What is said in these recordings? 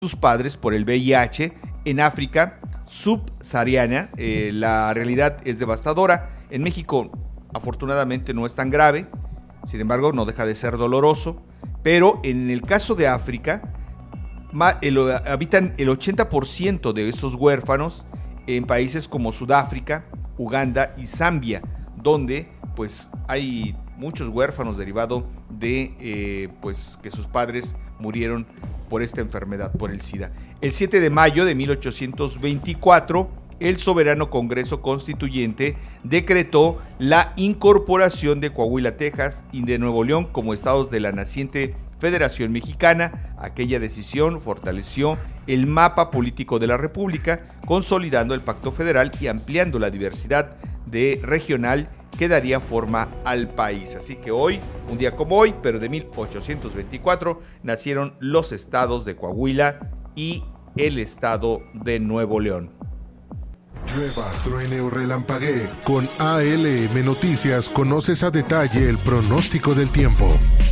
sus padres por el VIH en África subsahariana. La realidad es devastadora. En México, afortunadamente, no es tan grave, sin embargo, no deja de ser doloroso. Pero en el caso de África, habitan el 80% de estos huérfanos en países como Sudáfrica, Uganda y Zambia, donde pues hay muchos huérfanos derivado de pues que sus padres murieron por esta enfermedad, por el SIDA. El 7 de mayo de 1824, el soberano Congreso Constituyente decretó la incorporación de Coahuila, Texas y de Nuevo León como estados de la naciente Federación Mexicana. Aquella decisión fortaleció el mapa político de la República, consolidando el pacto federal y ampliando la diversidad regional que daría forma al país. Así que hoy, un día como hoy, pero de 1824, nacieron los estados de Coahuila y el estado de Nuevo León. Llueva, truene o relampaguee, con ALM Noticias conoces a detalle el pronóstico del tiempo.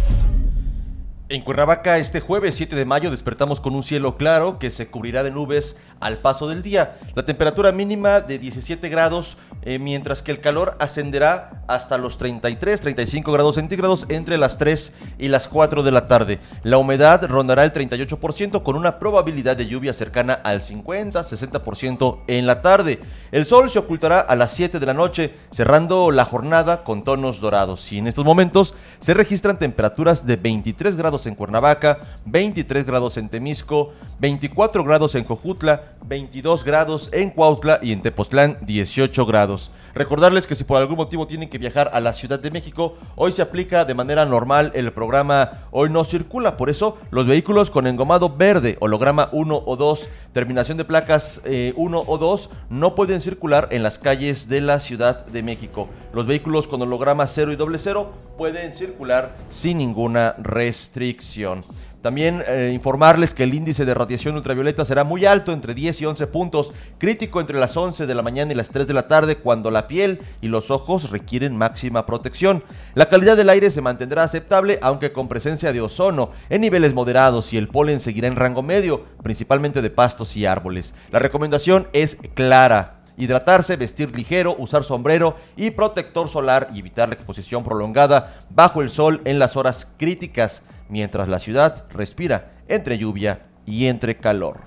En Cuernavaca, este jueves 7 de mayo, despertamos con un cielo claro que se cubrirá de nubes al paso del día. La temperatura mínima de 17 grados, mientras que el calor ascenderá hasta los 33-35 grados centígrados entre las 3 y las 4 de la tarde. La humedad rondará el 38% con una probabilidad de lluvia cercana al 50-60% en la tarde. El sol se ocultará a las 7 de la noche, cerrando la jornada con tonos dorados. Y en estos momentos se registran temperaturas de 23 grados en Cuernavaca, 23 grados en Temisco, 24 grados en Jojutla, 22 grados en Cuautla y en Tepoztlán 18 grados. Recordarles que si por algún motivo tienen que viajar a la Ciudad de México, hoy se aplica de manera normal el programa Hoy No Circula. Por eso, los vehículos con engomado verde, holograma 1 o 2, terminación de placas 1 o 2, no pueden circular en las calles de la Ciudad de México. Los vehículos con holograma 0 y 00 pueden circular sin ninguna restricción. También informarles que el índice de radiación ultravioleta será muy alto, entre 10 y 11 puntos, crítico entre las 11 de la mañana y las 3 de la tarde, cuando la piel y los ojos requieren máxima protección. La calidad del aire se mantendrá aceptable, aunque con presencia de ozono en niveles moderados, y el polen seguirá en rango medio, principalmente de pastos y árboles. La recomendación es clara: hidratarse, vestir ligero, usar sombrero y protector solar y evitar la exposición prolongada bajo el sol en las horas críticas, mientras la ciudad respira entre lluvia y entre calor.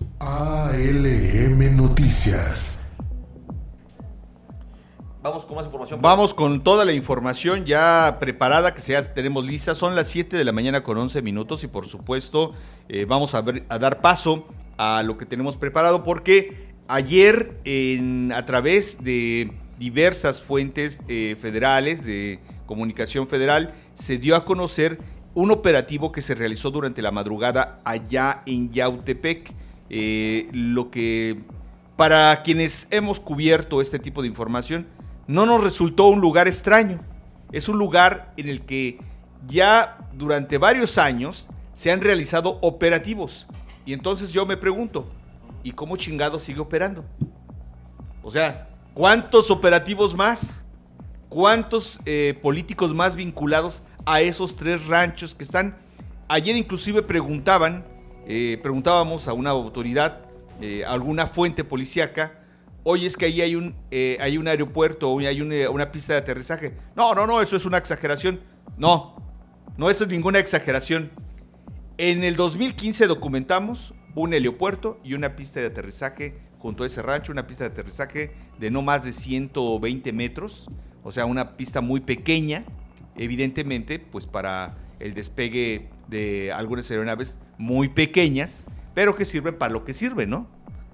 ALM Noticias. Vamos con más información. Vamos con toda la información ya preparada, que ya tenemos lista. Son las 7 de la mañana con 11 minutos y por supuesto vamos a dar paso a lo que tenemos preparado, porque ayer a través de diversas fuentes federales de comunicación federal se dio a conocer un operativo que se realizó durante la madrugada allá en Yautepec. Lo que, para quienes hemos cubierto este tipo de información, no nos resultó un lugar extraño. Es un lugar en el que ya durante varios años se han realizado operativos. Y entonces yo me pregunto, ¿y cómo chingado sigue operando? O sea, ¿cuántos operativos más? ¿Cuántos políticos más vinculados a esos 3 ranchos que están? Ayer inclusive preguntábamos a una autoridad, a alguna fuente policíaca: oye, es que ahí hay un aeropuerto, o hay una pista de aterrizaje. No, eso es una exageración. No es ninguna exageración. En el 2015 documentamos un helipuerto y una pista de aterrizaje junto a ese rancho, una pista de aterrizaje de no más de 120 metros, o sea, una pista muy pequeña, evidentemente, pues para el despegue de algunas aeronaves muy pequeñas, pero que sirven para lo que sirven, ¿no?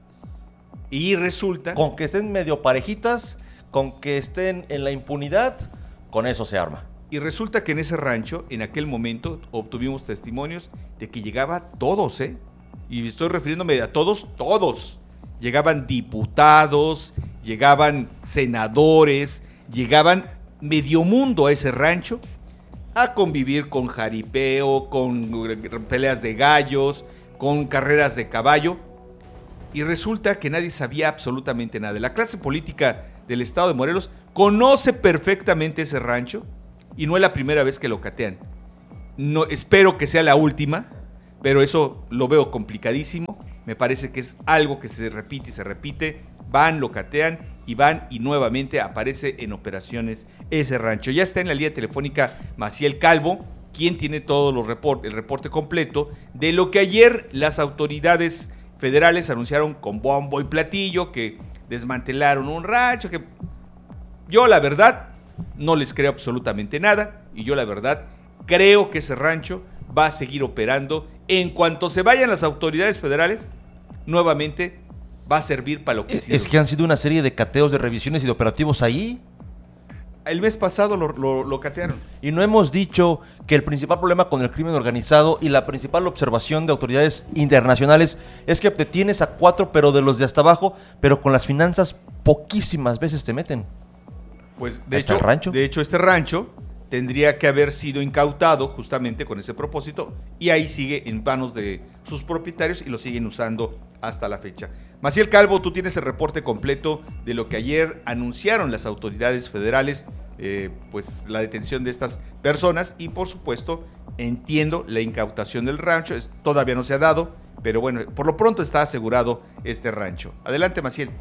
Y resulta... Con que estén medio parejitas, con que estén en la impunidad, con eso se arma. Y resulta que en ese rancho, en aquel momento, obtuvimos testimonios de que llegaba todos, y estoy refiriéndome a todos. Llegaban diputados, llegaban senadores, llegaban medio mundo a ese rancho a convivir con jaripeo, con peleas de gallos, con carreras de caballo. Y resulta que nadie sabía absolutamente nada. La clase política del estado de Morelos conoce perfectamente ese rancho y no es la primera vez que lo catean. No, espero que sea la última, pero eso lo veo complicadísimo. Me parece que es algo que se repite y se repite. Van, lo catean y van y nuevamente aparece en operaciones ese rancho. Ya está en la línea telefónica Maciel Calvo, quien tiene todo el reporte completo de lo que ayer las autoridades federales anunciaron con bombo y platillo, que desmantelaron un rancho, que yo la verdad no les creo absolutamente nada, y yo la verdad creo que ese rancho va a seguir operando. En cuanto se vayan las autoridades federales, nuevamente va a servir para lo que sirve. Es que han sido una serie de cateos, de revisiones y de operativos ahí. El mes pasado lo catearon. Y no hemos dicho que el principal problema con el crimen organizado y la principal observación de autoridades internacionales es que te tienes a 4, pero de los de hasta abajo, pero con las finanzas poquísimas veces te meten. Pues de hecho, este rancho tendría que haber sido incautado justamente con ese propósito, y ahí sigue en manos de sus propietarios y lo siguen usando hasta la fecha. Maciel Calvo, tú tienes el reporte completo de lo que ayer anunciaron las autoridades federales, pues la detención de estas personas y por supuesto entiendo la incautación del rancho, todavía no se ha dado, pero bueno, por lo pronto está asegurado este rancho. Adelante, Maciel.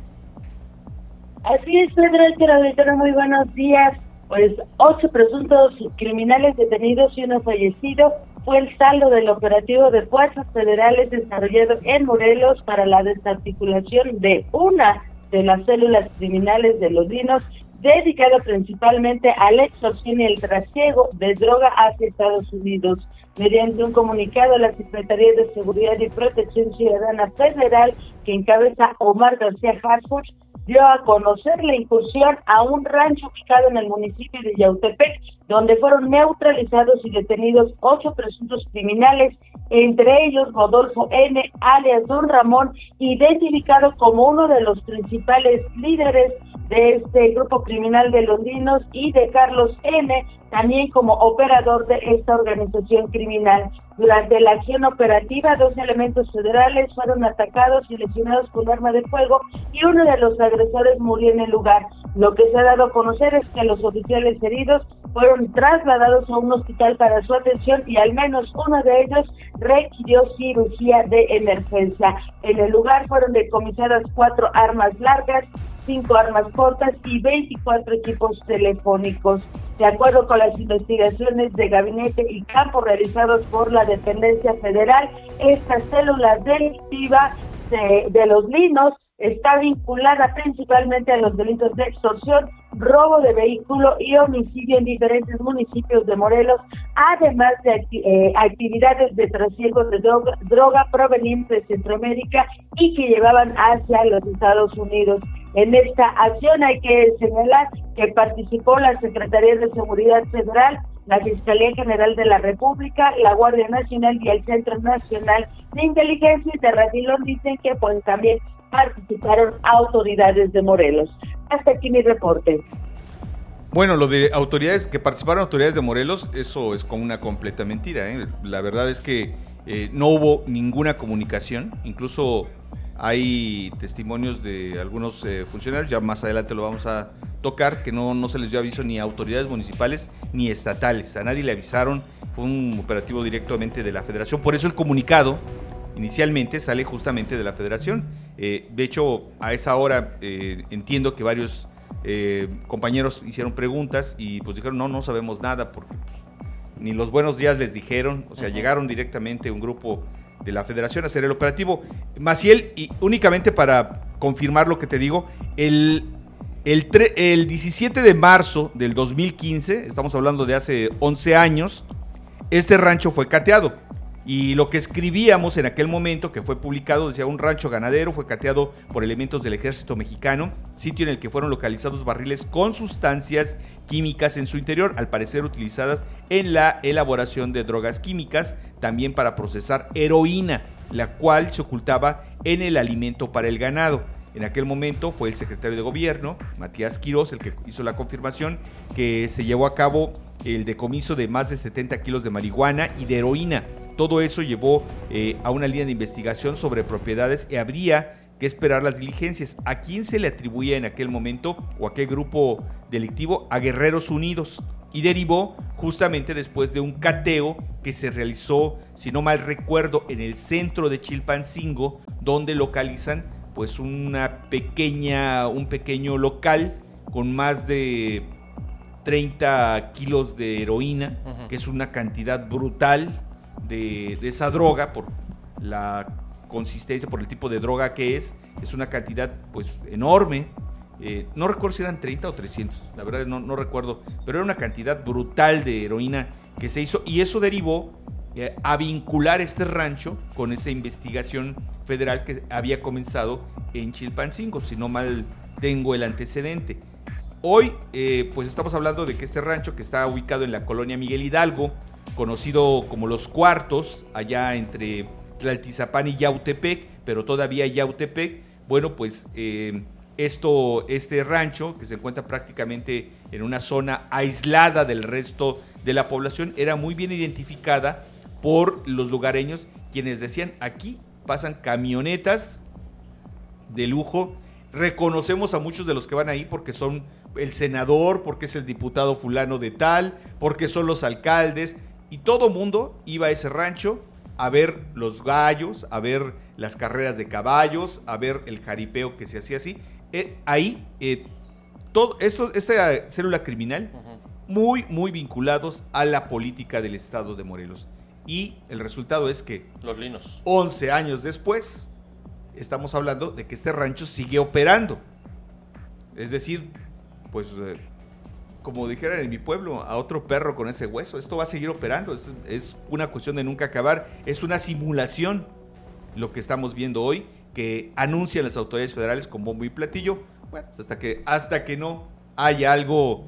Así es, Pedro, muy buenos días. Pues 8 presuntos criminales detenidos y 1 fallecido fue el saldo del operativo de fuerzas federales desarrollado en Morelos para la desarticulación de una de las células criminales de Los Vinos, dedicado principalmente a la extorsión y el trasiego de droga hacia Estados Unidos. Mediante un comunicado, la Secretaría de Seguridad y Protección Ciudadana Federal, que encabeza Omar García Harfuch, dio a conocer la incursión a un rancho ubicado en el municipio de Yautepec, donde fueron neutralizados y detenidos 8 presuntos criminales, entre ellos Rodolfo N., alias Don Ramón, identificado como uno de los principales líderes de este grupo criminal de Los Vinos, y de Carlos N., también como operador de esta organización criminal. Durante la acción operativa, 2 elementos federales fueron atacados y lesionados con arma de fuego, y uno de los agresores murió en el lugar. Lo que se ha dado a conocer es que los oficiales heridos fueron trasladados a un hospital para su atención y al menos uno de ellos requirió cirugía de emergencia. En el lugar fueron decomisadas 4 armas largas, 5 armas cortas y 24 equipos telefónicos. De acuerdo con las investigaciones de gabinete y campo realizados por la dependencia federal, esta célula delictiva de Los Vinos está vinculada principalmente a los delitos de extorsión, robo de vehículo y homicidio en diferentes municipios de Morelos, además de actividades de trasiego de droga provenientes de Centroamérica y que llevaban hacia los Estados Unidos. En esta acción hay que señalar que participó la Secretaría de Seguridad Federal, la Fiscalía General de la República, la Guardia Nacional y el Centro Nacional de Inteligencia, y de Refilón dicen que pues también participaron autoridades de Morelos. Hasta aquí mi reporte. Bueno, lo de autoridades de Morelos, eso es como una completa mentira, ¿eh? La verdad es que no hubo ninguna comunicación, incluso hay testimonios de algunos funcionarios, ya más adelante lo vamos a tocar, que no se les dio aviso ni a autoridades municipales ni estatales, a nadie le avisaron, fue un operativo directamente de la Federación, por eso el comunicado inicialmente sale justamente de la Federación. De hecho, a esa hora entiendo que varios compañeros hicieron preguntas y pues dijeron no sabemos nada, porque pues, ni los buenos días les dijeron, o sea, llegaron directamente un grupo de la Federación a hacer el operativo. Maciel, y únicamente para confirmar lo que te digo, el 17 de marzo del 2015, estamos hablando de hace 11 años, este rancho fue cateado. Y lo que escribíamos en aquel momento, que fue publicado, decía: un rancho ganadero fue cateado por elementos del ejército mexicano, sitio en el que fueron localizados barriles con sustancias químicas en su interior, al parecer utilizadas en la elaboración de drogas químicas, también para procesar heroína, la cual se ocultaba en el alimento para el ganado. En aquel momento fue el secretario de gobierno, Matías Quirós, el que hizo la confirmación que se llevó a cabo el decomiso de más de 70 kilos de marihuana y de heroína. Todo eso llevó a una línea de investigación sobre propiedades y habría que esperar las diligencias. ¿A quién se le atribuía en aquel momento o a qué grupo delictivo? A Guerreros Unidos. y derivó justamente después de un cateo que se realizó, si no mal recuerdo, en el centro de Chilpancingo, donde localizan pues un pequeño local con más de 30 kilos de heroína, que es una cantidad brutal de esa droga por la consistencia, por el tipo de droga que es una cantidad pues enorme. No recuerdo si eran 30 o 300, la verdad no recuerdo, pero era una cantidad brutal de heroína que se hizo, y eso derivó a vincular este rancho con esa investigación federal que había comenzado en Chilpancingo, si no mal tengo el antecedente. Hoy pues estamos hablando de que este rancho, que está ubicado en la colonia Miguel Hidalgo, conocido como Los Cuartos, allá entre Tlaltizapán y Yautepec, pero todavía Yautepec, bueno, pues este rancho, que se encuentra prácticamente en una zona aislada del resto de la población, era muy bien identificada por los lugareños, quienes decían: aquí pasan camionetas de lujo, reconocemos a muchos de los que van ahí porque son el senador, porque es el diputado fulano de tal, porque son los alcaldes, y todo mundo iba a ese rancho a ver los gallos, a ver las carreras de caballos, a ver el jaripeo que se hacía así. Esta célula criminal, muy vinculados a la política del estado de Morelos. Y el resultado es que los linos, 11 años después, estamos hablando de que este rancho sigue operando. Es decir, pues como dijeran en mi pueblo, a otro perro con ese hueso. Esto va a seguir operando, es una cuestión de nunca acabar, es una simulación lo que estamos viendo hoy, que anuncian las autoridades federales con bombo y platillo. Bueno, pues hasta que no haya algo,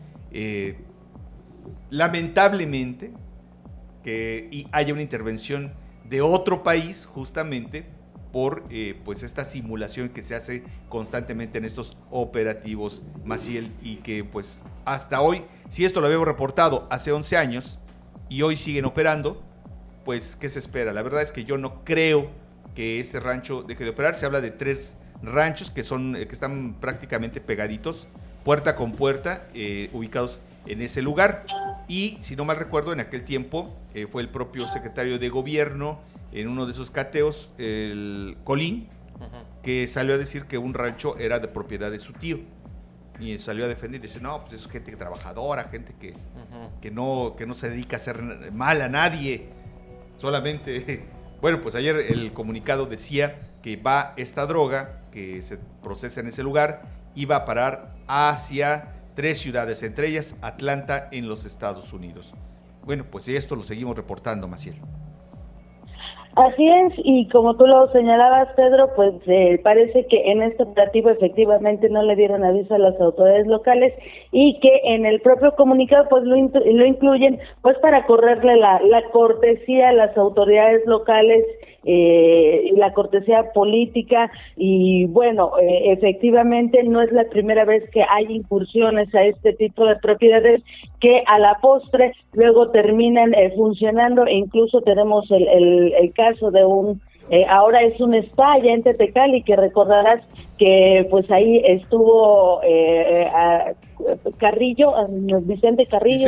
lamentablemente, y haya una intervención de otro país, justamente por pues esta simulación que se hace constantemente en estos operativos, Maciel, y que pues hasta hoy, si esto lo habíamos reportado hace 11 años y hoy siguen operando, pues ¿qué se espera? La verdad es que yo no creo que este rancho deje de operar. Se habla de 3 ranchos que están prácticamente pegaditos, puerta con puerta, ubicados en ese lugar. Y si no mal recuerdo, en aquel tiempo fue el propio secretario de gobierno, en uno de esos cateos, el Colín, que salió a decir que un rancho era de propiedad de su tío, y salió a defender y dice: no, pues es gente trabajadora, gente que no se dedica a hacer mal a nadie, solamente. Bueno, pues ayer el comunicado decía que esta droga que se procesa en ese lugar iba a parar hacia 3 ciudades, entre ellas Atlanta, en los Estados Unidos. Bueno, pues esto lo seguimos reportando, Maciel. Así es, y como tú lo señalabas, Pedro, pues parece que en este operativo efectivamente no le dieron aviso a las autoridades locales, y que en el propio comunicado pues lo incluyen pues para correrle la cortesía a las autoridades locales, la cortesía política. Y bueno, efectivamente no es la primera vez que hay incursiones a este tipo de propiedades que a la postre luego terminan funcionando, e incluso tenemos el caso de ahora es un spa allá en Tetecali, que recordarás que pues ahí estuvo Vicente Carrillo,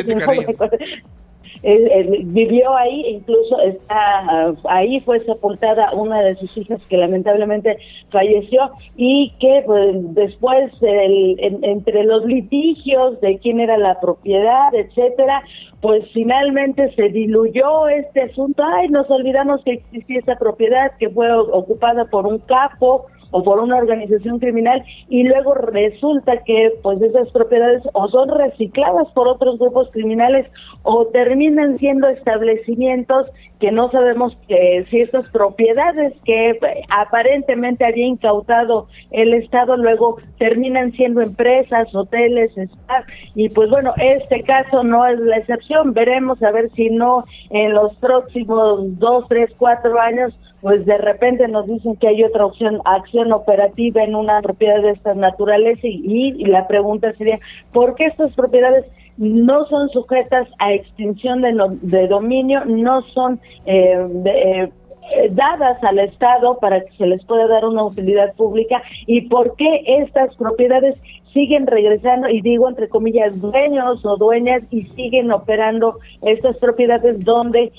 vivió ahí, incluso ahí fue sepultada una de sus hijas, que lamentablemente falleció, y que pues, después entre los litigios de quién era la propiedad, etcétera, pues finalmente se diluyó este asunto. Nos olvidamos que existía esa propiedad que fue ocupada por un capo o por una organización criminal, y luego resulta que pues esas propiedades o son recicladas por otros grupos criminales o terminan siendo establecimientos que no sabemos si estas propiedades que aparentemente había incautado el Estado luego terminan siendo empresas, hoteles, spas. Y pues bueno, este caso no es la excepción. Veremos a ver si no en los próximos 2, 3, 4 años pues de repente nos dicen que hay otra acción operativa en una propiedad de esta naturaleza, y la pregunta sería: ¿por qué estas propiedades no son sujetas a extinción de dominio, no son dadas al Estado para que se les pueda dar una utilidad pública, y por qué estas propiedades siguen regresando, y digo entre comillas dueños o dueñas, y siguen operando estas propiedades donde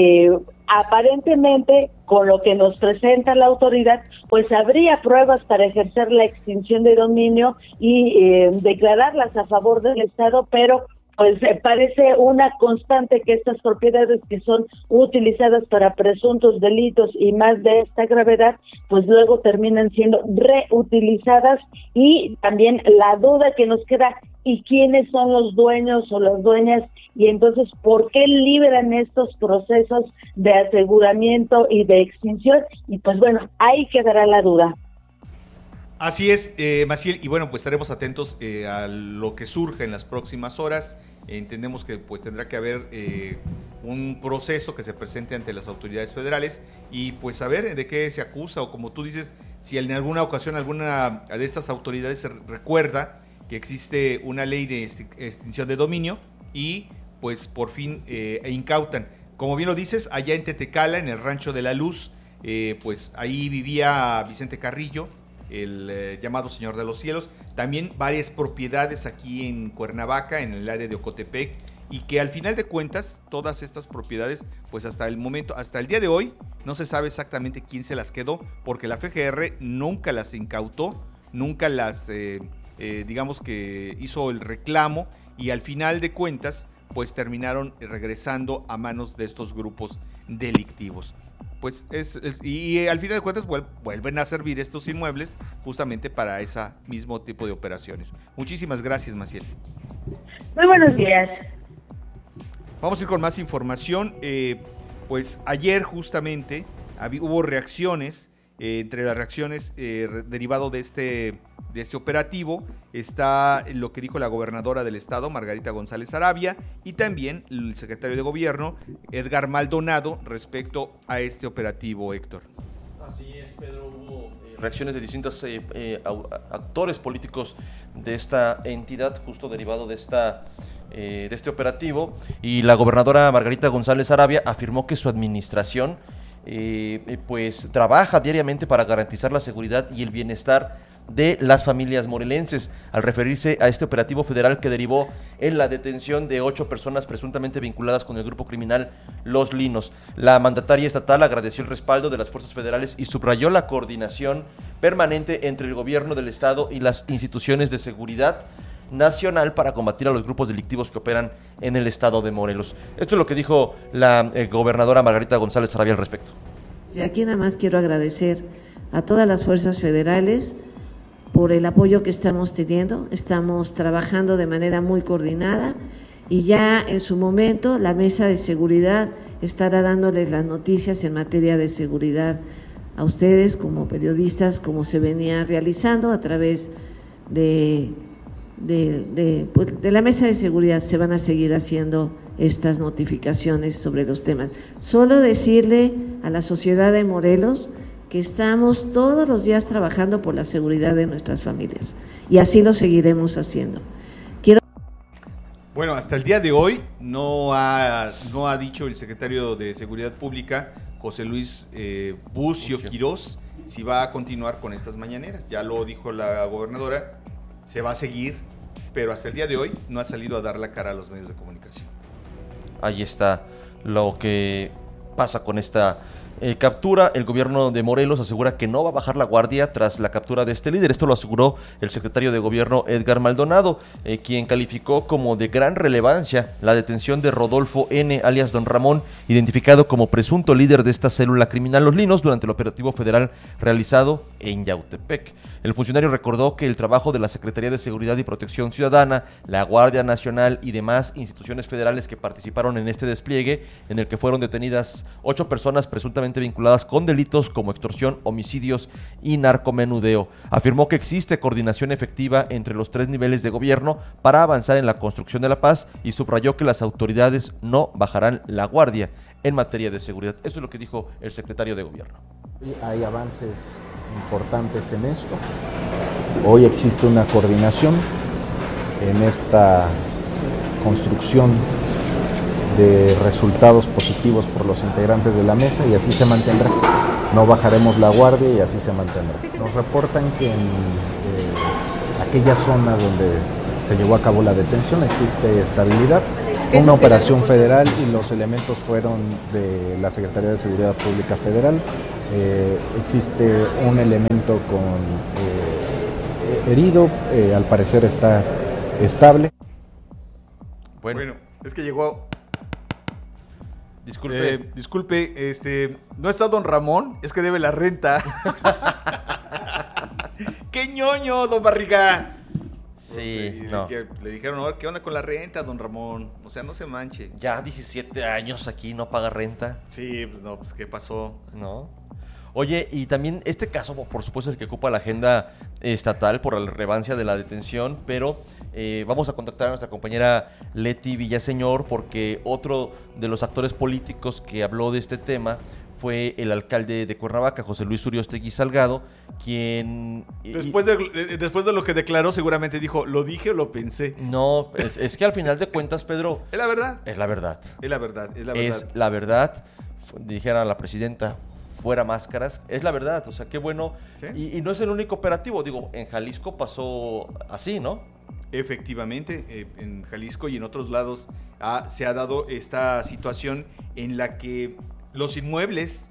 aparentemente, con lo que nos presenta la autoridad, pues habría pruebas para ejercer la extinción de dominio y declararlas a favor del Estado, pero pues parece una constante que estas propiedades que son utilizadas para presuntos delitos y más de esta gravedad, pues luego terminan siendo reutilizadas, y también la duda que nos queda, ¿y quiénes son los dueños o las dueñas? Y entonces, ¿por qué libran estos procesos de aseguramiento y de extinción? Y pues bueno, ahí quedará la duda. Así es, Maciel, y bueno, pues estaremos atentos a lo que surja en las próximas horas. Entendemos que pues tendrá que haber un proceso que se presente ante las autoridades federales y pues saber de qué se acusa, o como tú dices, si en alguna ocasión alguna de estas autoridades se recuerda que existe una ley de extinción de dominio y pues por fin incautan. Como bien lo dices, allá en Tetecala, en el Rancho de la Luz, pues ahí vivía Vicente Carrillo, el llamado Señor de los Cielos. También varias propiedades aquí en Cuernavaca, en el área de Ocotepec, y que al final de cuentas todas estas propiedades, pues hasta el momento, hasta el día de hoy, no se sabe exactamente quién se las quedó, porque la FGR nunca las incautó, nunca las, digamos que hizo el reclamo, y al final de cuentas, pues terminaron regresando a manos de estos grupos delictivos. Pues y al final de cuentas vuelven a servir estos inmuebles justamente para ese mismo tipo de operaciones. Muchísimas gracias, Maciel. Muy buenos días. Vamos a ir con más información. Pues ayer justamente hubo reacciones. Entre las reacciones derivado de este operativo está lo que dijo la gobernadora del estado, Margarita González Arabia, y también el secretario de gobierno, Edgar Maldonado, respecto a este operativo, Héctor. Así es, Pedro, hubo reacciones de distintos actores políticos de esta entidad, justo derivado de este operativo, y la gobernadora Margarita González Arabia afirmó que su administración pues trabaja diariamente para garantizar la seguridad y el bienestar de las familias morelenses, al referirse a este operativo federal que derivó en la detención de 8 personas presuntamente vinculadas con el grupo criminal Los Linos. La mandataria estatal agradeció el respaldo de las fuerzas federales y subrayó la coordinación permanente entre el gobierno del estado y las instituciones de seguridad nacional para combatir a los grupos delictivos que operan en el estado de Morelos. Esto es lo que dijo la gobernadora Margarita González Arabia al respecto. Y aquí nada más quiero agradecer a todas las fuerzas federales por el apoyo que estamos teniendo. Estamos trabajando de manera muy coordinada y ya en su momento la mesa de seguridad estará dándoles las noticias en materia de seguridad a ustedes como periodistas, como se venía realizando a través de la mesa de seguridad. Se van a seguir haciendo estas notificaciones sobre los temas. Solo decirle a la sociedad de Morelos que estamos todos los días trabajando por la seguridad de nuestras familias y así lo seguiremos haciendo. Bueno, hasta el día de hoy no ha dicho el secretario de Seguridad Pública, José Luis Bucio Quirós, si va a continuar con estas mañaneras. Ya lo dijo la gobernadora, se va a seguir, pero hasta el día de hoy no ha salido a dar la cara a los medios de comunicación. Ahí está lo que pasa con esta captura. El gobierno de Morelos asegura que no va a bajar la guardia tras la captura de este líder. Esto lo aseguró el secretario de gobierno Edgar Maldonado, quien calificó como de gran relevancia la detención de Rodolfo N., alias Don Ramón, identificado como presunto líder de esta célula criminal Los Linos durante el operativo federal realizado en Yautepec. El funcionario recordó que el trabajo de la Secretaría de Seguridad y Protección Ciudadana, la Guardia Nacional y demás instituciones federales que participaron en este despliegue, en el que fueron detenidas 8 personas presuntamente vinculadas con delitos como extorsión, homicidios y narcomenudeo. Afirmó que existe coordinación efectiva entre los 3 niveles de gobierno para avanzar en la construcción de la paz y subrayó que las autoridades no bajarán la guardia en materia de seguridad. Esto es lo que dijo el secretario de gobierno. Hay avances importantes en esto. Hoy existe una coordinación en esta construcción de resultados positivos por los integrantes de la mesa y así se mantendrá. No bajaremos la guardia y así se mantendrá. Nos reportan que en aquella zona donde se llevó a cabo la detención existe estabilidad, una operación federal y los elementos fueron de la Secretaría de Seguridad Pública Federal. Existe un elemento con herido, al parecer está estable. Bueno, es que llegó... Disculpe. Disculpe, no está don Ramón, es que debe la renta. ¡Qué ñoño, don Barriga! Sí, no. Le dijeron, ¿qué onda con la renta, don Ramón? O sea, no se manche. Ya 17 años aquí, no paga renta. Sí, pues ¿qué pasó? No. Oye, y también este caso, por supuesto, es el que ocupa la agenda estatal por la relevancia de la detención, pero vamos a contactar a nuestra compañera Leti Villaseñor porque otro de los actores políticos que habló de este tema fue el alcalde de Cuernavaca, José Luis Uriostegui Salgado, quien... Después de lo que declaró, seguramente dijo, ¿lo dije o lo pensé? No, es que al final de cuentas, Pedro... ¿Es la verdad? Es la verdad. Es la verdad, es la verdad. Es la verdad, dijera la presidenta, fuera máscaras, es la verdad, o sea, qué bueno. ¿Sí? Y no es el único operativo, digo, en Jalisco pasó así, ¿no? Efectivamente, en Jalisco y en otros lados se ha dado esta situación en la que los inmuebles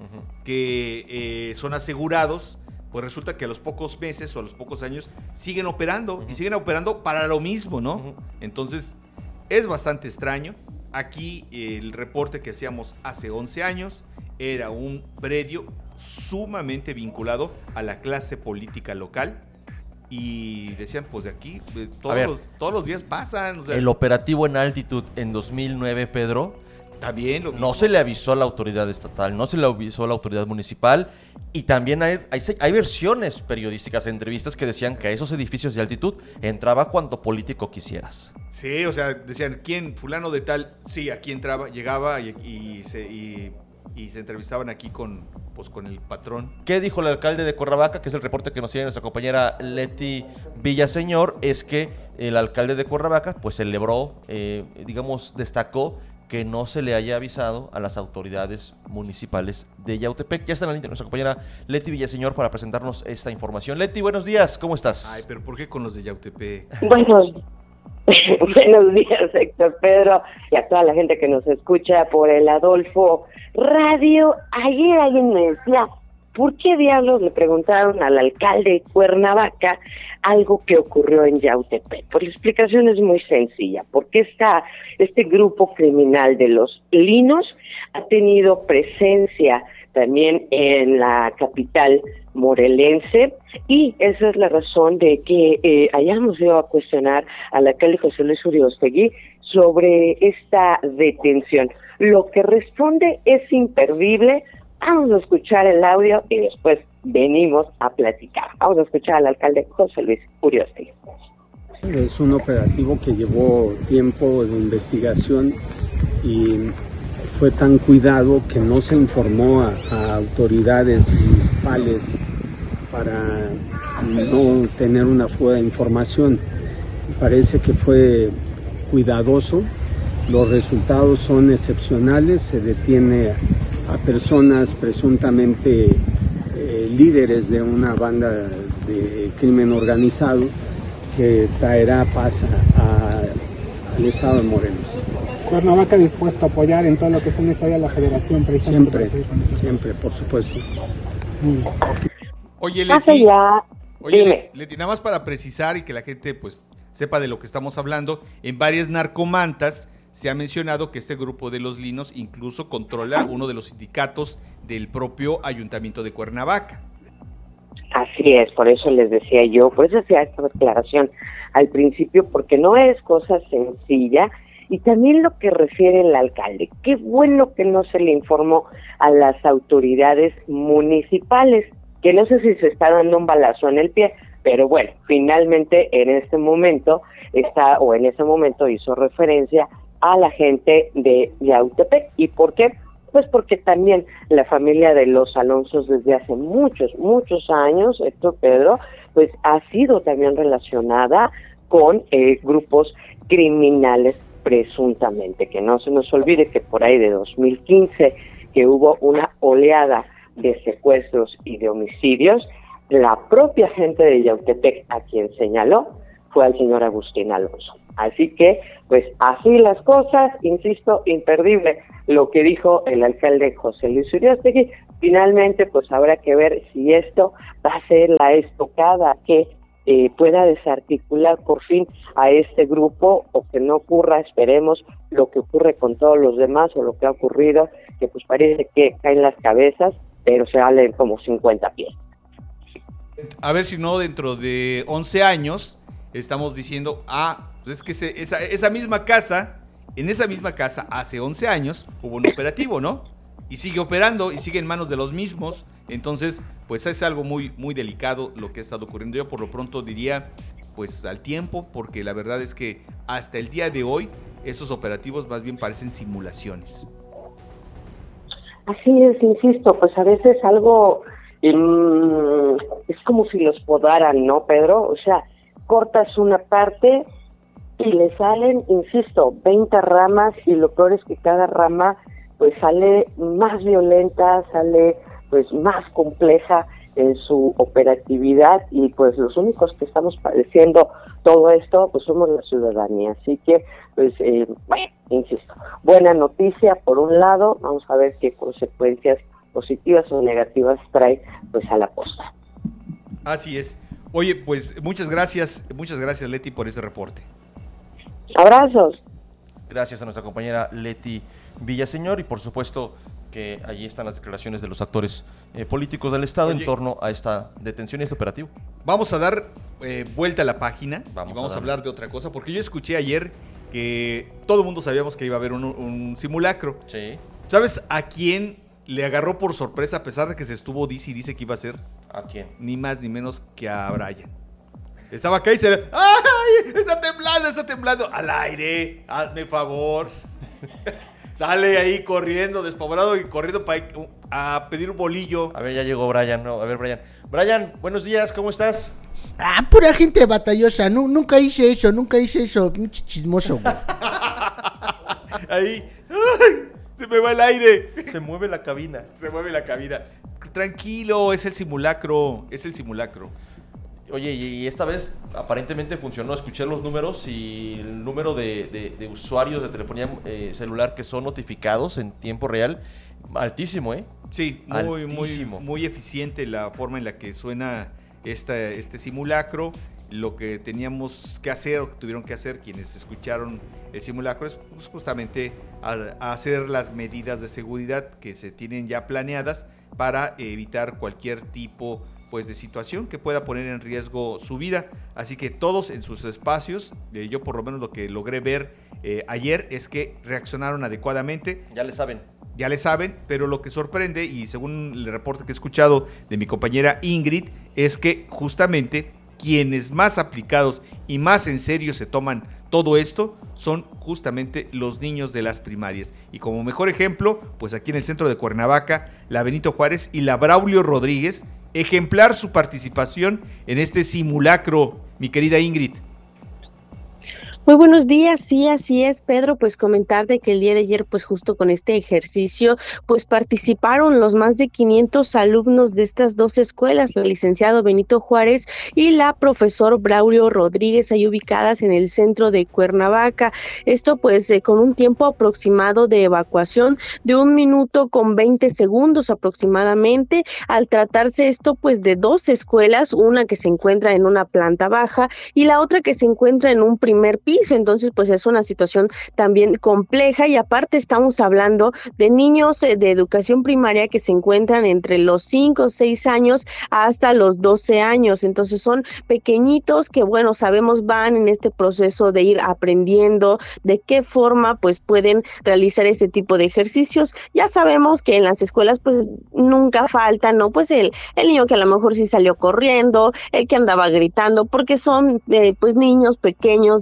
que son asegurados, pues resulta que a los pocos meses o a los pocos años siguen operando y siguen operando para lo mismo, ¿no? Entonces, es bastante extraño. Aquí el reporte que hacíamos hace 11 años era un predio sumamente vinculado a la clase política local y decían, pues de aquí todos los días pasan. O sea, el operativo en Altitud en 2009, Pedro, también no se le avisó a la autoridad estatal, no se le avisó a la autoridad municipal y también hay versiones periodísticas, entrevistas que decían que a esos edificios de Altitud entraba cuanto político quisieras. Sí, o sea, decían, ¿quién? Fulano de tal, sí, aquí entraba, llegaba y se entrevistaban aquí con el patrón. ¿Qué dijo el alcalde de Cuernavaca? Que es el reporte que nos tiene nuestra compañera Leti Villaseñor, es que el alcalde de Cuernavaca pues celebró, destacó que no se le haya avisado a las autoridades municipales de Yautepec. Ya está en la línea nuestra compañera Leti Villaseñor para presentarnos esta información. Leti, buenos días, ¿cómo estás? Ay, pero ¿por qué con los de Yautepec? Buenos días, Héctor Pedro, y a toda la gente que nos escucha por el Adolfo Radio. Ayer alguien me decía, ¿por qué diablos le preguntaron al alcalde de Cuernavaca algo que ocurrió en Yautepec? Pues la explicación es muy sencilla, porque este grupo criminal de los Linos ha tenido presencia también en la capital morelense, y esa es la razón de que hayamos ido a cuestionar al alcalde José Luis Uriostegui sobre esta detención. Lo que responde es imperdible. Vamos a escuchar el audio y después venimos a platicar. Vamos a escuchar al alcalde José Luis Uriostegui. Es un operativo que llevó tiempo de investigación y fue tan cuidado que no se informó a autoridades municipales para no tener una fuga de información. Parece que fue cuidadoso, los resultados son excepcionales, se detiene a personas presuntamente líderes de una banda de crimen organizado que traerá paz al estado de Morelos. Cuernavaca dispuesto a apoyar en todo lo que se necesite a la federación, precisamente. Siempre, por supuesto. Oye, Leti, nada más para precisar y que la gente pues sepa de lo que estamos hablando, en varias narcomantas se ha mencionado que este grupo de los Linos incluso controla uno de los sindicatos del propio Ayuntamiento de Cuernavaca. Así es, por eso les decía yo, por eso hacía esta declaración al principio, porque no es cosa sencilla. Y también lo que refiere el alcalde, qué bueno que no se le informó a las autoridades municipales, que no sé si se está dando un balazo en el pie, pero bueno, finalmente en ese momento hizo referencia a la gente de Yautepec. ¿Y por qué? Pues porque también la familia de los Alonsos desde hace muchos años, Héctor Pedro, pues ha sido también relacionada con grupos criminales. presuntamente, que no se nos olvide que por ahí de 2015, que hubo una oleada de secuestros y de homicidios, la propia gente de Yautepec a quien señaló fue al señor Agustín Alonso. Así que, pues así las cosas, insisto, imperdible lo que dijo el alcalde José Luis Uriostegui. Finalmente, pues habrá que ver si esto va a ser la estocada que pueda desarticular por fin a este grupo, o que no ocurra, esperemos, lo que ocurre con todos los demás, o lo que ha ocurrido, que pues parece que caen las cabezas, pero se salen como 50 pies. A ver si no dentro de 11 años estamos diciendo, pues es que esa misma casa, en esa misma casa hace 11 años hubo un operativo, ¿no? Y sigue operando y sigue en manos de los mismos. Entonces, pues es algo muy, muy delicado lo que ha estado ocurriendo. Yo por lo pronto diría, pues al tiempo, porque la verdad es que hasta el día de hoy estos operativos más bien parecen simulaciones. Así es, insisto, pues a veces algo es como si los podaran, ¿no, Pedro? O sea, cortas una parte y le salen, insisto, 20 ramas, y lo peor es que cada rama pues sale más violenta, sale pues más compleja en su operatividad, y pues los únicos que estamos padeciendo todo esto pues somos la ciudadanía. Así que pues bueno, insisto, buena noticia por un lado, vamos a ver qué consecuencias positivas o negativas trae pues a la posta. Así es. Oye, pues muchas gracias Leti por ese reporte. Abrazos. Gracias a nuestra compañera Leti Villaseñor, y por supuesto que allí están las declaraciones de los actores políticos del Estado. Oye, en torno a esta detención y este operativo. Vamos a dar vuelta a la página y vamos a hablar de otra cosa, porque yo escuché ayer que todo el mundo sabíamos que iba a haber un simulacro. Sí. ¿Sabes a quién le agarró por sorpresa, a pesar de que se estuvo dice que iba a ser? ¿A quién? Ni más ni menos que a Brian. Estaba acá y se... ¡Ay! Está temblando. Al aire, hazme favor. Sale ahí corriendo, despavorado, y corriendo a pedir un bolillo. A ver, ya llegó Brian, ¿no? A ver, Brian. Brian, buenos días, ¿cómo estás? Pura gente batallosa. Nunca hice eso, pinche chismoso, güey. Ahí... ¡Ay! Se me va el aire. Se mueve la cabina. Tranquilo, es el simulacro. Oye, y esta vez aparentemente funcionó. Escuché los números, y el número de usuarios de telefonía celular que son notificados en tiempo real, altísimo, ¿eh? Sí, muy eficiente la forma en la que suena este simulacro. Lo que teníamos que hacer, o que tuvieron que hacer quienes escucharon el simulacro, es pues, justamente a hacer las medidas de seguridad que se tienen ya planeadas para evitar cualquier tipo pues de situación que pueda poner en riesgo su vida. Así que todos en sus espacios, yo por lo menos lo que logré ver ayer es que reaccionaron adecuadamente. Ya le saben, pero lo que sorprende, y según el reporte que he escuchado de mi compañera Ingrid, es que justamente quienes más aplicados y más en serio se toman todo esto son justamente los niños de las primarias. Y como mejor ejemplo, pues aquí en el centro de Cuernavaca, la Benito Juárez y la Braulio Rodríguez, ejemplar su participación en este simulacro, mi querida Ingrid. Muy buenos días, sí, así es, Pedro, pues comentarte que el día de ayer, pues justo con este ejercicio, pues participaron los más de 500 alumnos de estas dos escuelas, el licenciado Benito Juárez y la profesor Braulio Rodríguez, ahí ubicadas en el centro de Cuernavaca. Esto pues con un tiempo aproximado de evacuación de 1 minuto con 20 segundos aproximadamente, al tratarse esto pues de dos escuelas, una que se encuentra en una planta baja y la otra que se encuentra en un primer piso. Entonces pues es una situación también compleja, y aparte estamos hablando de niños de educación primaria que se encuentran entre los 5 o 6 años hasta los 12 años, entonces son pequeñitos que bueno, sabemos van en este proceso de ir aprendiendo de qué forma pues pueden realizar este tipo de ejercicios. Ya sabemos que en las escuelas pues nunca falta, ¿no? Pues el niño que a lo mejor sí salió corriendo, el que andaba gritando, porque son pues niños pequeños de edades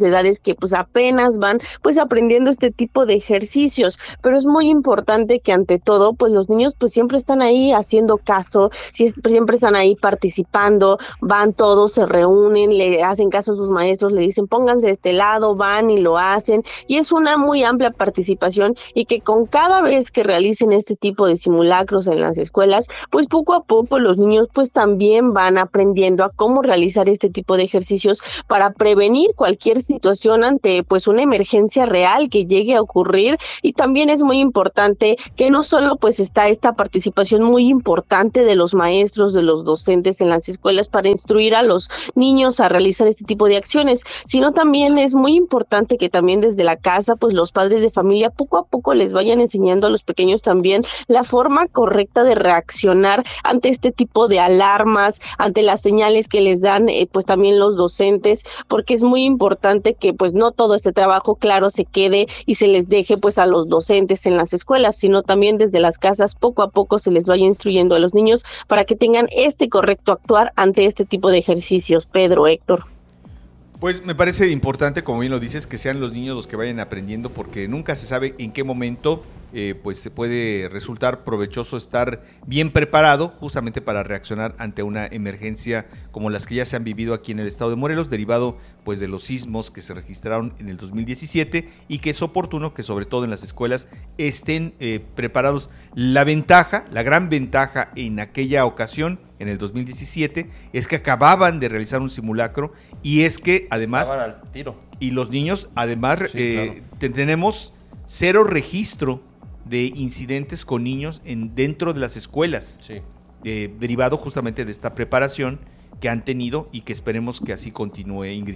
que pues apenas van pues aprendiendo este tipo de ejercicios, pero es muy importante que ante todo pues los niños pues siempre están ahí haciendo caso, siempre están ahí participando, van todos, se reúnen, le hacen caso a sus maestros, le dicen pónganse de este lado, van y lo hacen, y es una muy amplia participación, y que con cada vez que realicen este tipo de simulacros en las escuelas, pues poco a poco los niños pues también van aprendiendo a cómo realizar este tipo de ejercicios para prevenir cualquier situación ante pues una emergencia real que llegue a ocurrir. Y también es muy importante que no solo pues está esta participación muy importante de los maestros, de los docentes en las escuelas para instruir a los niños a realizar este tipo de acciones, sino también es muy importante que también desde la casa pues los padres de familia poco a poco les vayan enseñando a los pequeños también la forma correcta de reaccionar ante este tipo de alarmas, ante las señales que les dan pues también los docentes, porque es muy importante que pues no todo este trabajo claro se quede y se les deje pues a los docentes en las escuelas, sino también desde las casas poco a poco se les vaya instruyendo a los niños para que tengan este correcto actuar ante este tipo de ejercicios. Pedro, Héctor. Pues me parece importante, como bien lo dices, que sean los niños los que vayan aprendiendo, porque nunca se sabe en qué momento pues se puede resultar provechoso estar bien preparado justamente para reaccionar ante una emergencia como las que ya se han vivido aquí en el estado de Morelos, derivado pues de los sismos que se registraron en el 2017, y que es oportuno que sobre todo en las escuelas estén preparados. La gran ventaja en aquella ocasión, en el 2017, es que acababan de realizar un simulacro, y es que además al tiro. Y los niños además Sí, claro. tenemos cero registro de incidentes con niños dentro de las escuelas, sí. Derivado justamente de esta preparación que han tenido, y que esperemos que así continúe, Ingrid.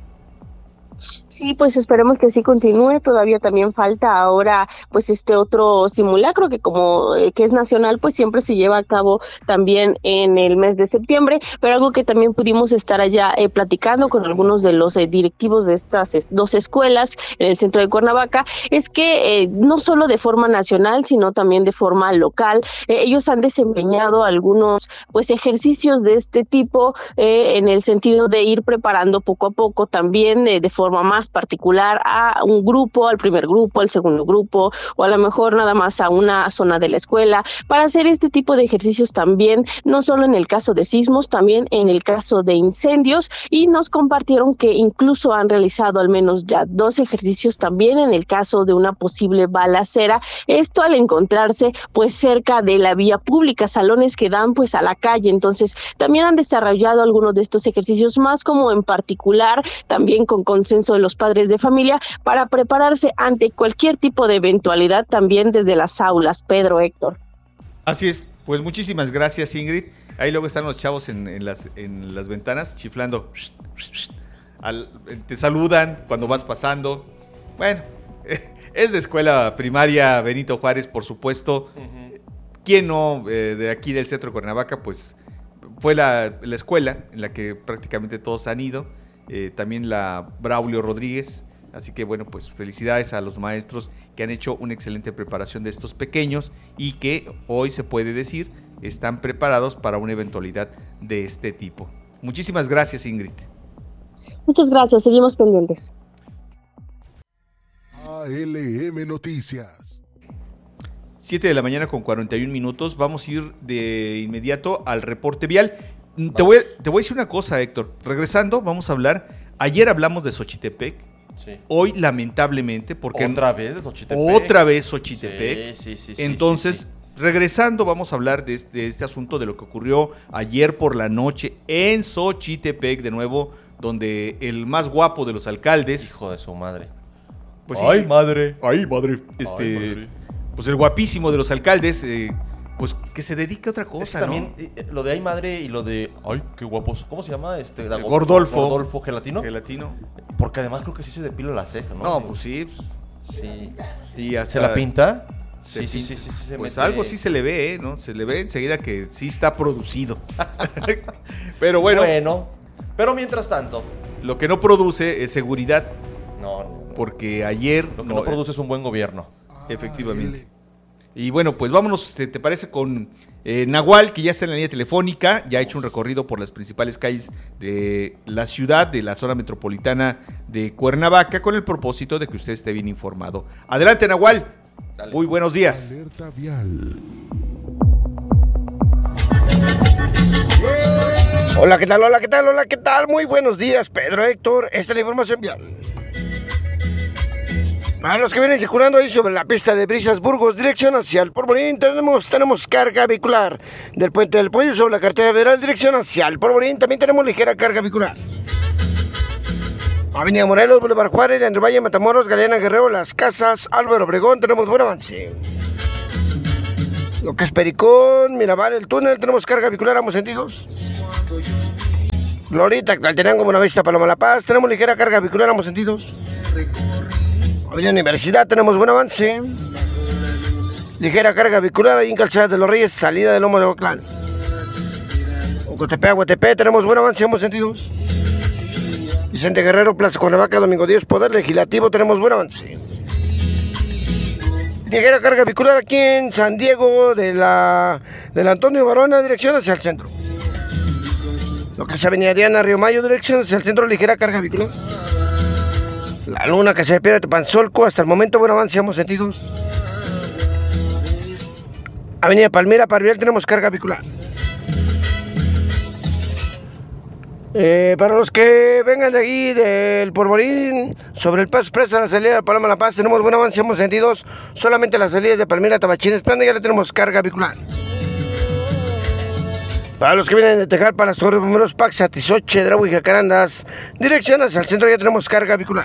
Sí, pues esperemos que así continúe. Todavía también falta ahora pues este otro simulacro que como que es nacional, pues siempre se lleva a cabo también en el mes de septiembre, pero algo que también pudimos estar allá platicando con algunos de los directivos de estas dos escuelas en el centro de Cuernavaca, es que no solo de forma nacional, sino también de forma local, ellos han desempeñado algunos pues ejercicios de este tipo en el sentido de ir preparando poco a poco también de forma más particular a un grupo, al primer grupo, al segundo grupo, o a lo mejor nada más a una zona de la escuela, para hacer este tipo de ejercicios también, no solo en el caso de sismos, también en el caso de incendios, y nos compartieron que incluso han realizado al menos ya 2 ejercicios también en el caso de una posible balacera, esto al encontrarse pues cerca de la vía pública, salones que dan pues a la calle. Entonces también han desarrollado algunos de estos ejercicios más como en particular, también con consenso de los padres de familia, para prepararse ante cualquier tipo de eventualidad también desde las aulas. Pedro, Héctor. Así es, pues muchísimas gracias, Ingrid. Ahí luego están los chavos en las ventanas chiflando, te saludan cuando vas pasando. Bueno, es de escuela primaria Benito Juárez, por supuesto. ¿Quién no de aquí del centro de Cuernavaca? Pues fue la escuela en la que prácticamente todos han ido. También la Braulio Rodríguez, así que bueno, pues felicidades a los maestros que han hecho una excelente preparación de estos pequeños, y que hoy se puede decir están preparados para una eventualidad de este tipo. Muchísimas gracias, Ingrid. Muchas gracias, seguimos pendientes. ALM Noticias. 7 de la mañana con 41 minutos, vamos a ir de inmediato al reporte vial. Te voy a decir una cosa, Héctor. Regresando, vamos a hablar. Ayer hablamos de Xochitepec. Sí. Hoy, lamentablemente, porque otra vez Xochitepec. Sí. Entonces, regresando, vamos a hablar de este asunto, de lo que ocurrió ayer por la noche en Xochitepec, de nuevo, donde el más guapo de los alcaldes. Hijo de su madre. Pues, ¡Ay, madre! ¡Ay, madre! Pues el guapísimo de los alcaldes. Pues que se dedique a otra cosa, es que también, ¿no? Lo de ay madre y lo de ay qué guapos, ¿cómo se llama? Gordolfo Gelatino. Porque además creo que sí se depila la ceja, ¿no? No, pues sí. Sí. Y hasta ¿se la pinta? Sí. Pues algo sí se le ve, ¿no? Se le ve enseguida que sí está producido. Pero bueno. Pero mientras tanto, lo que no produce es seguridad. No. Porque ayer lo que no produce es un buen gobierno. Efectivamente. Y bueno, pues vámonos, ¿te parece? Con Nahual, que ya está en la línea telefónica, ya ha hecho un recorrido por las principales calles de la ciudad, de la zona metropolitana de Cuernavaca, con el propósito de que usted esté bien informado. Adelante, Nahual. Dale. Muy buenos días. Alerta vial. Hola, ¿qué tal? Hola, ¿qué tal? Hola, ¿qué tal? Muy buenos días, Pedro, Héctor. Esta es la información vial. Para los que vienen circulando ahí sobre la pista de Brisas Burgos, dirección hacia el Polvorín, tenemos carga vehicular. Del Puente del Pollo sobre la carretera federal, dirección hacia el Polvorín, también tenemos ligera carga vehicular. Avenida Morelos, Boulevard Juárez, Leandro Valle, Matamoros, Galeana Guerrero, Las Casas, Álvaro Obregón, tenemos buen avance. Lo que es Pericón, Mirabal, el túnel, tenemos carga vehicular, ambos sentidos. Glorita, Tlaltenango, Buenavista, Paloma La Paz, tenemos ligera carga vehicular, ambos sentidos. Avenida Universidad, tenemos buen avance. Ligera carga vehicular ahí en Calzada de los Reyes, salida del Lomo de Oclán. Ocotepec, Aguatepec, tenemos buen avance en ambos sentidos. Vicente Guerrero, Plaza Cuernavaca, Domingo Díaz, Poder Legislativo, tenemos buen avance. Ligera carga vehicular aquí en San Diego del Antonio Barona, dirección hacia el centro. Lo que es Avenida Diana, Río Mayo, dirección hacia el centro, ligera carga vehicular. La Luna, que se pierde Tepanzolco, hasta el momento buen avance en ambos sentidos. Avenida Palmira, Parvial, tenemos carga vehicular. Para los que vengan de aquí, del Polvorín, sobre el Paso Express a la salida de Paloma La Paz, tenemos buen avance en ambos sentidos. Solamente las salidas de Palmira, Tabachines, Plana, ya le tenemos carga vehicular. Para los que vienen de Tejalpa, Las Torres Bomberos, Paxa, Tizoche, Dragui y Jacarandas, dirección hacia el centro, ya tenemos carga vehicular.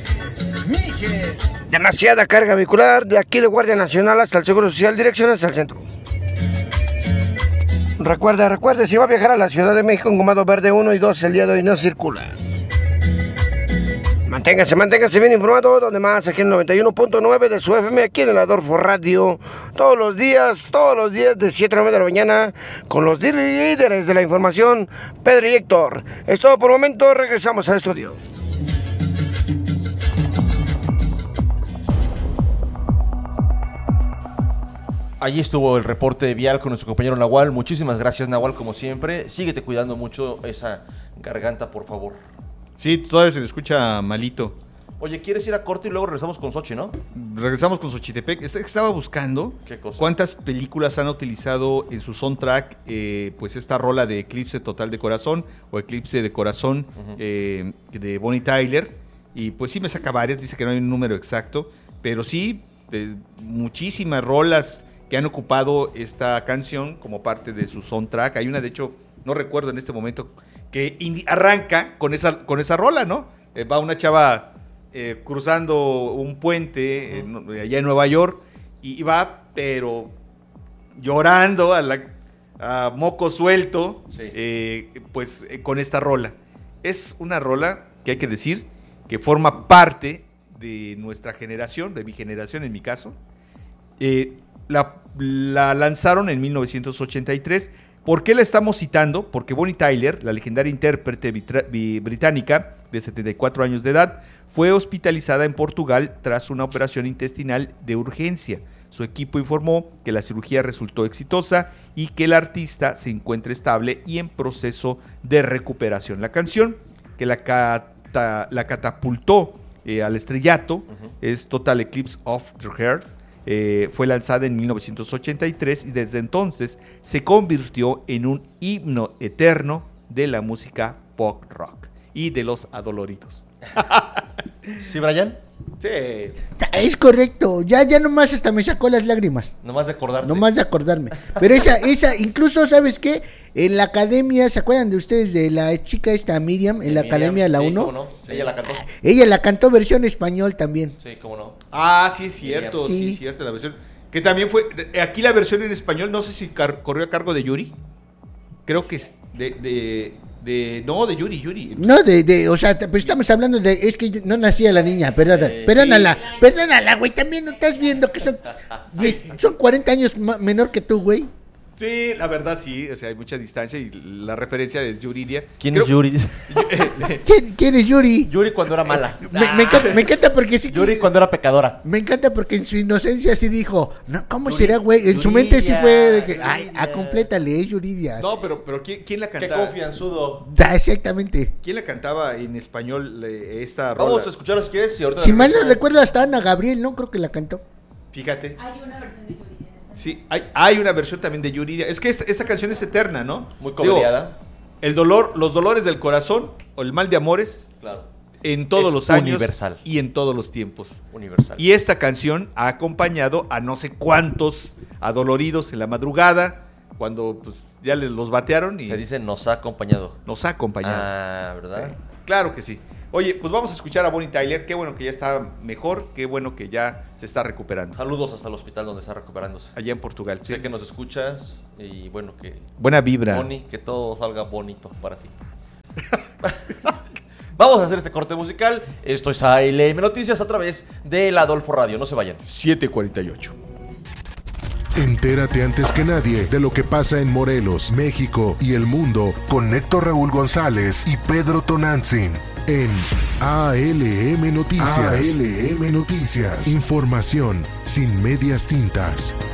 Demasiada carga vehicular de aquí de Guardia Nacional hasta el Seguro Social, dirección hacia el centro. Recuerde, si va a viajar a la Ciudad de México en Comando Verde 1 y 2, el día de hoy no circula. Manténgase bien informado, donde más, aquí en el 91.9 de su FM, aquí en el Adolfo Radio, todos los días, de 7 a 9 de la mañana, con los líderes de la información, Pedro y Héctor. Es todo por el momento, regresamos al estudio. Allí estuvo el reporte vial con nuestro compañero Nahual. Muchísimas gracias, Nahual, como siempre. Síguete cuidando mucho esa garganta, por favor. Sí, todavía se le escucha malito. Oye, ¿quieres ir a corte y luego regresamos con Xochi, no? Regresamos con Xochitepec. Estaba buscando ¿qué cosa? Cuántas películas han utilizado en su soundtrack, pues esta rola de Eclipse Total de Corazón o Eclipse de Corazón de Bonnie Tyler. Y pues sí me saca varias, dice que no hay un número exacto, pero sí, muchísimas rolas que han ocupado esta canción como parte de su soundtrack. Hay una, de hecho, no recuerdo en este momento, que arranca con esa rola, ¿no? Va una chava cruzando un puente allá en Nueva York y va, pero llorando a moco suelto, sí. Pues con esta rola. Es una rola que hay que decir que forma parte de nuestra generación, de mi generación en mi caso. La lanzaron en 1983. ¿Por qué la estamos citando? Porque Bonnie Tyler, la legendaria intérprete británica de 74 años de edad, fue hospitalizada en Portugal tras una operación intestinal de urgencia. Su equipo informó que la cirugía resultó exitosa y que el artista se encuentra estable y en proceso de recuperación. La canción que la catapultó al estrellato es Total Eclipse of the Heart. Fue lanzada en 1983 y desde entonces se convirtió en un himno eterno de la música pop rock y de los adoloridos. ¿Sí, Brian? Sí. Es correcto, ya nomás hasta me sacó las lágrimas. Nomás de acordarte. Nomás de acordarme. Pero esa, incluso, ¿sabes qué? En la academia, ¿se acuerdan de ustedes de la chica esta Miriam? En la academia, la 1. ¿Cómo no? Sí, ella la cantó. Ella la cantó versión español también. Sí, cómo no. Ah, sí es cierto, sí es cierto, la versión. Que también fue, aquí la versión en español, no sé si corrió a cargo de Yuri. Creo que es de Yuri. No, o sea, pues estamos hablando de, es que no nacía la niña, perdónala, güey, también no estás viendo que son 40 años menor que tú, güey. Sí, la verdad sí, o sea, hay mucha distancia y la referencia de Yuridia. ¿Quién es Yuri? ¿Quién es Yuri? Yuri cuando era mala. Me encanta porque sí. Yuri cuando era pecadora. Me encanta porque en su inocencia sí dijo, no, ¿cómo será, güey? En su mente sí fue de que, ay, complétale, es Yuridia. No, pero ¿quién la cantaba? Qué confianzudo. Exactamente. ¿Quién la cantaba en español esta rola? Vamos a escucharlo si quieres. Si mal no recuerdo, hasta Ana Gabriel, ¿no? Creo que la cantó. Fíjate. Hay una versión de Yuridia. Sí, hay una versión también de Yuridia. Es que esta canción es eterna, ¿no? Muy comediada. El dolor, los dolores del corazón o el mal de amores. Claro. En todos Es los años. universal. Y en todos los tiempos. Universal. Y esta canción ha acompañado a no sé cuántos adoloridos en la madrugada. Cuando pues ya los batearon. Y se dice nos ha acompañado. Nos ha acompañado. Ah, ¿verdad? Sí, claro que sí. Oye, pues vamos a escuchar a Bonnie Tyler. Qué bueno que ya está mejor. Qué bueno que ya se está recuperando. Saludos hasta el hospital donde está recuperándose. Allá en Portugal. Sé que nos escuchas y bueno, que... Buena vibra. Bonnie, que todo salga bonito para ti. Vamos a hacer este corte musical. Esto es ALM Noticias a través del Adolfo Radio. No se vayan. 7:48. Entérate antes que nadie de lo que pasa en Morelos, México y el mundo con Héctor Raúl González y Pedro Tonantzin en ALM Noticias. ALM Noticias. Información sin medias tintas.